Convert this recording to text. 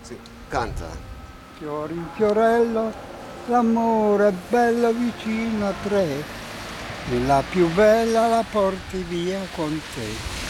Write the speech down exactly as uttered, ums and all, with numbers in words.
Sì, canta. Fiori in fiorello, l'amore è bello vicino a tre, e la più bella la porti via con te.